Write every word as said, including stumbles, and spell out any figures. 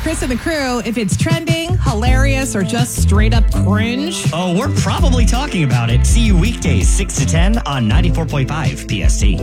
Chris and the crew, if it's trending, hilarious, or just straight up cringe. Oh, we're probably talking about it. See you weekdays, six to ten on ninety-four point five P S T.